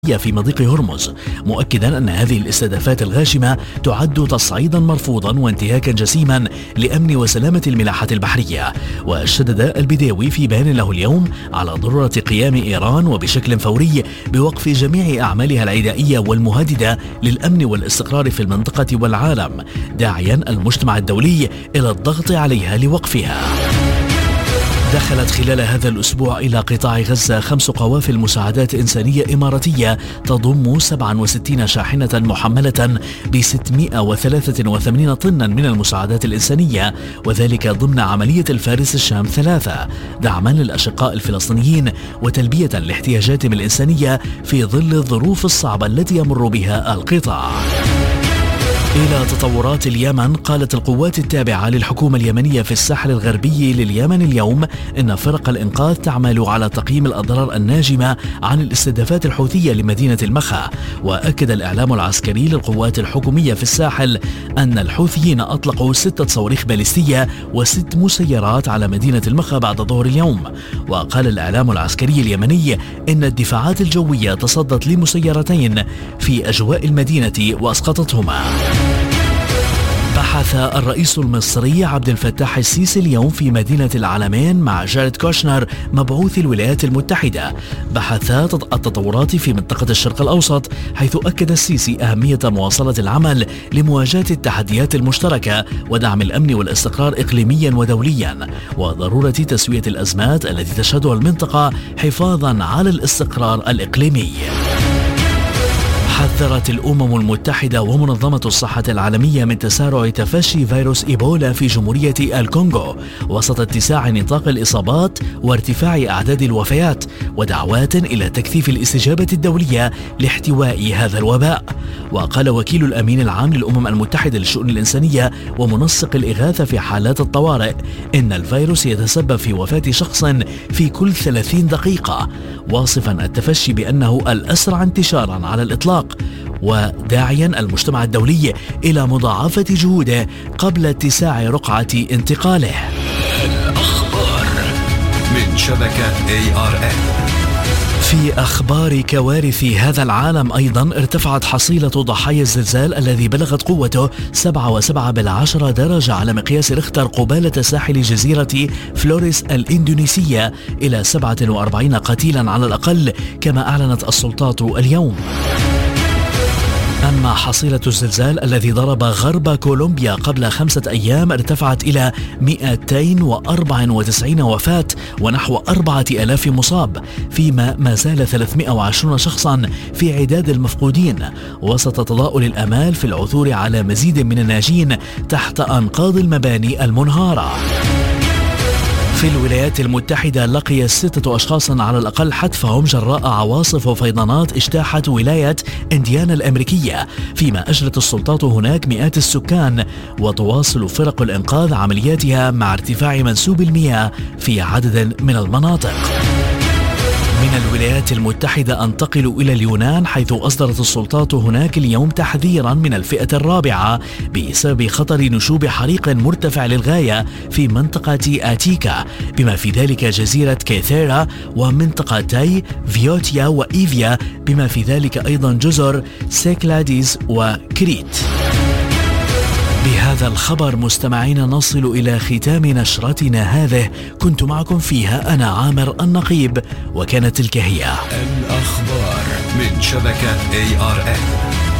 في مضيق هرمز، مؤكدا أن هذه الاستهدافات الغاشمة تعد تصعيدا مرفوضا وانتهاكا جسيما لأمن وسلامة الملاحة البحرية. وشدد البداوي في بيان له اليوم على ضرورة قيام إيران وبشكل فوري بوقف جميع أعمالها العدائية والمهددة للأمن والاستقرار في المنطقة والعالم، داعيا المجتمع الدولي إلى الضغط عليها لوقفها. دخلت خلال هذا الأسبوع إلى قطاع غزة 5 قوافل مساعدات إنسانية إماراتية تضم 67 شاحنة محملة ب 683 طنا من المساعدات الإنسانية، وذلك ضمن عملية الفارس الشام 3، دعما للأشقاء الفلسطينيين وتلبية لاحتياجاتهم الإنسانية في ظل الظروف الصعبة التي يمر بها القطاع. إلى تطورات اليمن، قالت القوات التابعة للحكومة اليمنية في الساحل الغربي لليمن اليوم إن فرق الإنقاذ تعمل على تقييم الأضرار الناجمة عن الاستهدافات الحوثية لمدينة المخا. وأكد الإعلام العسكري للقوات الحكومية في الساحل أن الحوثيين أطلقوا 6 صواريخ باليستية و6 مسيرات على مدينة المخا بعد ظهر اليوم. وقال الإعلام العسكري اليمني إن الدفاعات الجوية تصدت لمسيرتين في أجواء المدينة وأسقطتهما. بحث الرئيس المصري عبد الفتاح السيسي اليوم في مدينة العلمين مع جاريد كوشنر مبعوث الولايات المتحدة بحث التطورات في منطقة الشرق الأوسط، حيث أكد السيسي أهمية مواصلة العمل لمواجهة التحديات المشتركة ودعم الأمن والاستقرار إقليميا ودوليا، وضرورة تسوية الأزمات التي تشهدها المنطقة حفاظا على الاستقرار الإقليمي. حذرت الأمم المتحدة ومنظمة الصحة العالمية من تسارع تفشي فيروس إيبولا في جمهورية الكونغو وسط اتساع نطاق الإصابات وارتفاع أعداد الوفيات، ودعوات إلى تكثيف الاستجابة الدولية لاحتواء هذا الوباء. وقال وكيل الأمين العام للأمم المتحدة للشؤون الإنسانية ومنسق الإغاثة في حالات الطوارئ إن الفيروس يتسبب في وفاة شخص في كل 30 دقيقة، واصفا التفشي بأنه الأسرع انتشارا على الإطلاق، وداعيا المجتمع الدولي إلى مضاعفة جهوده قبل اتساع رقعة انتقاله. الأخبار من شبكة ARN. في أخبار كوارث هذا العالم أيضا، ارتفعت حصيلة ضحايا الزلزال الذي بلغت قوته 7.7 درجة على مقياس ريختر قبالة ساحل جزيرة فلوريس الإندونيسية إلى 47 قتيلا على الأقل، كما أعلنت السلطات اليوم. أما حصيلة الزلزال الذي ضرب غرب كولومبيا قبل 5 أيام ارتفعت إلى 294 وفاة ونحو 4000 مصاب، فيما ما زال 320 شخصا في عداد المفقودين، وسط تضاؤل الآمال في العثور على مزيد من الناجين تحت أنقاض المباني المنهارة. في الولايات المتحدة لقي 6 أشخاص على الأقل حتفهم جراء عواصف وفيضانات اجتاحت ولاية إنديانا الأمريكية، فيما أجرت السلطات هناك مئات السكان، وتواصل فرق الإنقاذ عملياتها مع ارتفاع منسوب المياه في عدد من المناطق. من الولايات المتحدة أنتقل إلى اليونان، حيث أصدرت السلطات هناك اليوم تحذيرا من الفئة الرابعة بسبب خطر نشوب حريق مرتفع للغاية في منطقة آتيكا، بما في ذلك جزيرة كيثيرا ومنطقتي فيوتيا وإيفيا، بما في ذلك أيضا جزر سيكلاديز وكريت. بهذا الخبر مستمعين نصل إلى ختام نشرتنا هذه، كنت معكم فيها أنا عامر النقيب، وكانت تلك هي الأخبار من شبكة ARN.